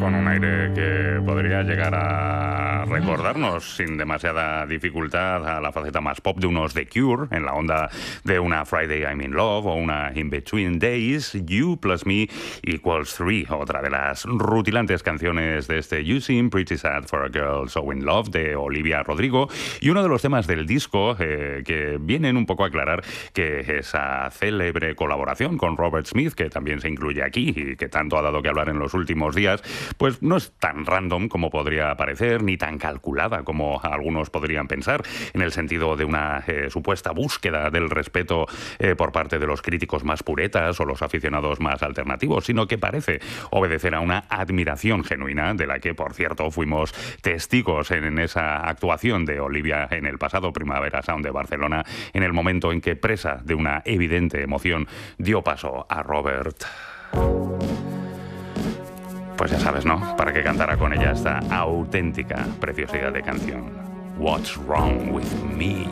con un aire que podría llegar a recordarnos sin demasiada dificultad a la faceta más pop de unos The Cure, en la onda de una Friday I'm in Love o una In Between Days, You Plus Me Equals Three, otra de las rutilantes canciones de este You Seem Pretty Sad for a Girl So in Love de Olivia Rodrigo, y uno de los temas del disco que vienen un poco a aclarar que esa célebre colaboración con Robert Smith, que también se incluye aquí y que tanto ha dado que hablar en los últimos días, pues no es tan random como podría parecer, ni tan calculada como algunos podrían pensar, en el sentido de una supuesta búsqueda del respeto por parte de los críticos más puretas o los aficionados más alternativos, sino que parece obedecer a una admiración genuina, de la que, por cierto, fuimos testigos en esa actuación de Olivia en el pasado Primavera Sound de Barcelona, en el momento en que, presa de una evidente emoción, dio paso a Robert. Pues ya sabes, ¿no? Para que cantara con ella esta auténtica preciosidad de canción. What's Wrong With Me.